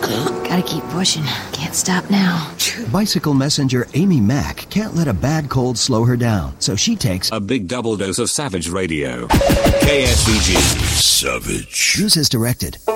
Gotta keep pushing. Can't stop now. Bicycle messenger Amy Mack can't let a bad cold slow her down, so she takes a big double dose of Savage Radio. KSVG. Savage. Use as directed.